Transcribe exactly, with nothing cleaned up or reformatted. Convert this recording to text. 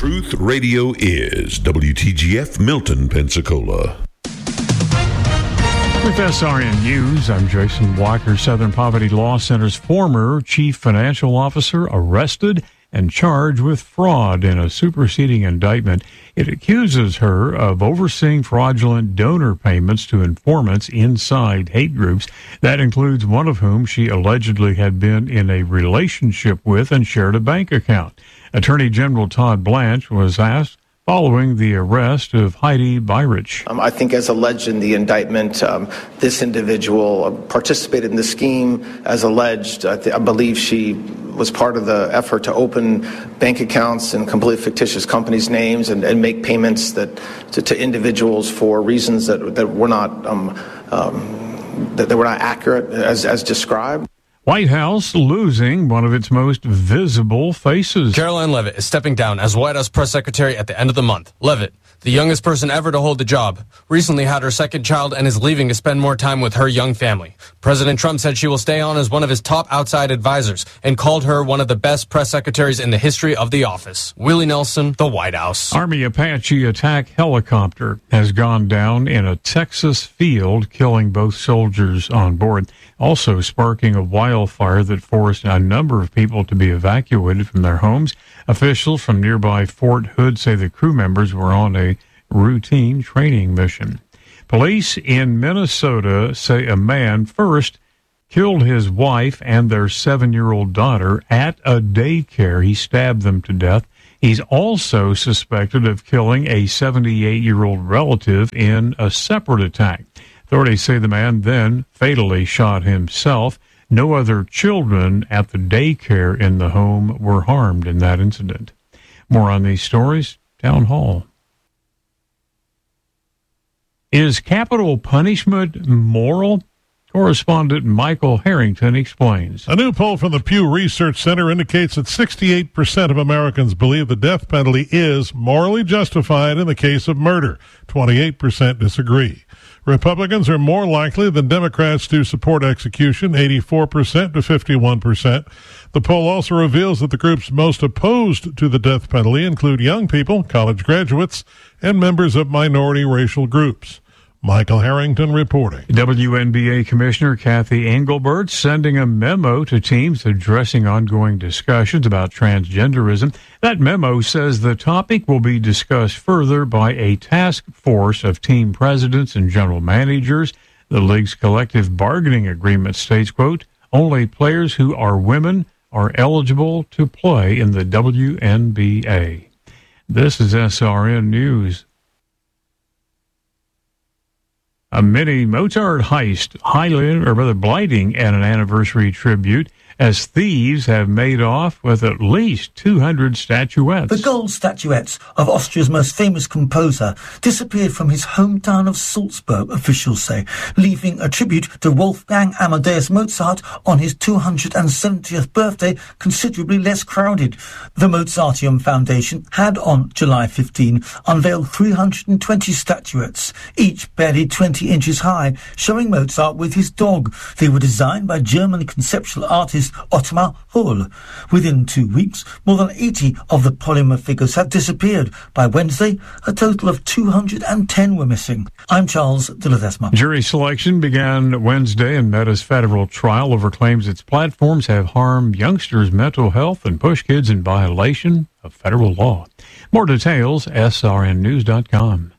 Truth Radio is W T G F Milton, Pensacola. With S R N News, I'm Jason Walker. Southern Poverty Law Center's former chief financial officer arrested and charged with fraud in a superseding indictment. It accuses her of overseeing fraudulent donor payments to informants inside hate groups. That includes one of whom she allegedly had been in a relationship with and shared a bank account. Attorney General Todd Blanche was asked following the arrest of Heidi Beirich. Um, I think as alleged in the indictment, um, this individual uh, participated in the scheme as alleged. I, th- I believe she was part of the effort to open bank accounts in completely fictitious companies' names and, and make payments that to, to individuals for reasons that, that were not um, um, that, that were not accurate as, as described. White House losing one of its most visible faces. Caroline Leavitt is stepping down as White House press secretary at the end of the month. Leavitt, the youngest person ever to hold the job, recently had her second child and is leaving to spend more time with her young family. President Trump said she will stay on as one of his top outside advisors and called her one of the best press secretaries in the history of the office. Willie Nelson, the White House. Army Apache attack helicopter has gone down in a Texas field, killing both soldiers on board, also sparking a wildfire that forced a number of people to be evacuated from their homes. Officials from nearby Fort Hood say the crew members were on a routine training mission. Police in Minnesota say a man first killed his wife and their seven-year-old daughter at a daycare. He stabbed them to death. He's also suspected of killing a seventy-eight-year-old relative in a separate attack. Authorities say the man then fatally shot himself. No other children at the daycare in the home were harmed in that incident. More on these stories, Town Hall. Is capital punishment moral? Correspondent Michael Harrington explains. A new poll from the Pew Research Center indicates that sixty-eight percent of Americans believe the death penalty is morally justified in the case of murder. twenty-eight percent disagree. Republicans are more likely than Democrats to support execution, eighty-four percent to fifty-one percent. The poll also reveals that the groups most opposed to the death penalty include young people, college graduates, and members of minority racial groups. Michael Harrington reporting. W N B A Commissioner Kathy Engelbert sending a memo to teams addressing ongoing discussions about transgenderism. That memo says the topic will be discussed further by a task force of team presidents and general managers. The league's collective bargaining agreement states, quote, only players who are women are eligible to play in the W N B A. This is S R N News. A mini Mozart heist, highlighting or rather blighting at an anniversary tribute, as thieves have made off with at least two hundred statuettes. The gold statuettes of Austria's most famous composer disappeared from his hometown of Salzburg, officials say, leaving a tribute to Wolfgang Amadeus Mozart on his two hundred seventieth birthday considerably less crowded. The Mozarteum Foundation had on July fifteenth unveiled three hundred twenty statuettes, each barely twenty inches high, showing Mozart with his dog. They were designed by German conceptual artist Ottmar Hohl. Within two weeks, more than eighty of the polymer figures had disappeared. By Wednesday, a total of two hundred ten were missing. I'm Charles de Ledesma. Jury selection began Wednesday in Meta's federal trial over claims its platforms have harmed youngsters' mental health and pushed kids in violation of federal law. More details, S R N news dot com.